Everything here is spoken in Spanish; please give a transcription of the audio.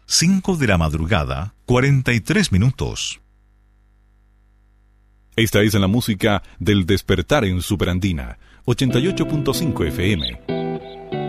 5 de la madrugada, 43 minutos. Esta es la música del despertar en Superandina, 88.5 FM.